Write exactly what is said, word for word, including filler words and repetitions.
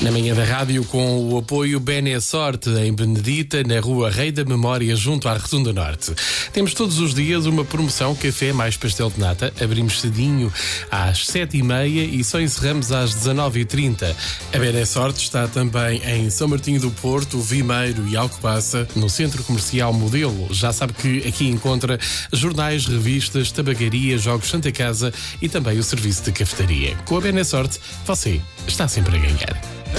Na manhã da rádio, com o apoio Benesorte, em Benedita, na rua Rei da Memória, junto à Rotunda Norte. Temos todos os dias uma promoção café mais pastel de nata. Abrimos cedinho às sete e meia e só encerramos às dezanove e trinta. A Benesorte está também em São Martinho do Porto, Vimeiro e Alcobaça, no Centro Comercial Modelo. Já sabe que aqui encontra jornais, revistas, tabacaria, jogos Santa Casa e também o serviço de cafetaria. Com a Benesorte, você está sempre a ganhar.